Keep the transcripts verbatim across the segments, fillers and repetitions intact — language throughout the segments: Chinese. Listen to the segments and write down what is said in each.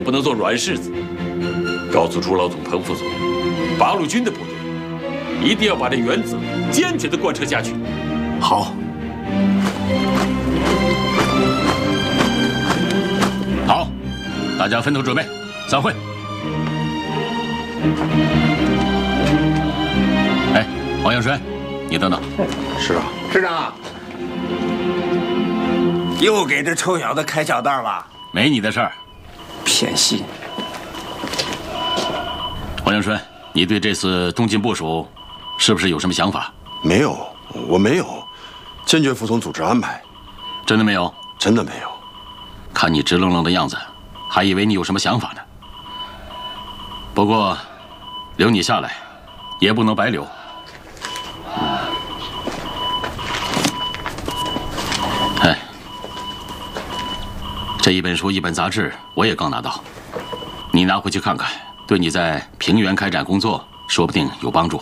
不能做软柿子。告诉朱老总、彭副总，八路军的部队一定要把这原则坚决地贯彻下去。 好。 好，大家分头准备，散会。哎，王阳春，你等等。 是啊， 师长。 又给这臭小子开小道吧？ 没你的事儿， 骗信。 王阳春，你对这次东进部署，是不是有什么想法？ 没有，我没有，坚决服从组织安排。 真的没有？ 真的没有。 看你直愣愣的样子，还以为你有什么想法呢。不过，留你下来，也不能白留。嗯、哎。 这一本书、一本杂志，我也刚拿到，你拿回去看看，对你在平原开展工作说不定有帮助。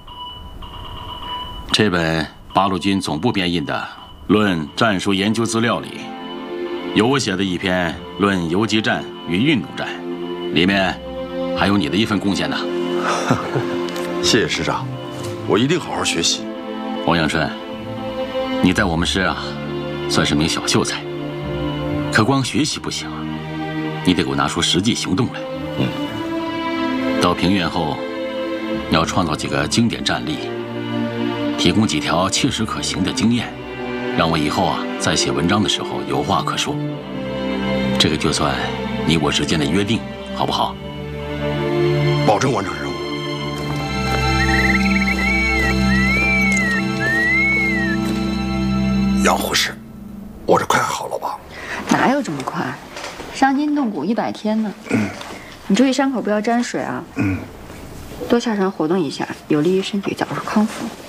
这本八路军总部编印的《论战术研究资料》里，有我写的一篇《论游击战与运动战》，里面还有你的一份贡献呢。 谢谢师长，我一定好好学习。 王阳春，你在我们师啊，算是名小秀才。 可光学习不行啊，你得给我拿出实际行动来。嗯，到平原后，你要创造几个经典战例，提供几条切实可行的经验，让我以后啊在写文章的时候有话可说。这个就算你我之间的约定，好不好？ 保证完成任务。杨护士，我这快好了吧？ 哪有这么快？伤筋动骨一百天呢。嗯，你注意伤口不要沾水啊。嗯，多下床活动一下，有利于身体早日康复。